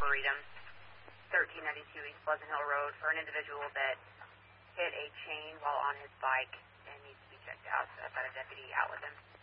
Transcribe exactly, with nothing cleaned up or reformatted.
Arboretum, thirteen ninety-two East Pleasant Hill Road, for an individual that hit a chain while on his bike and needs to be checked out. So I've got a deputy out with him.